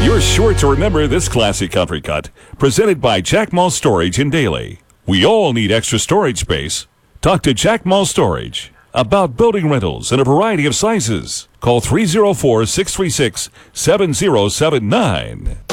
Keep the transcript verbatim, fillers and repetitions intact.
You're sure to remember this classic country cut, presented by Jack Mall Storage in Daly. We all need extra storage space. Talk to Jack Mall Storage about building rentals in a variety of sizes. Call three oh four, six three six, seven oh seven nine.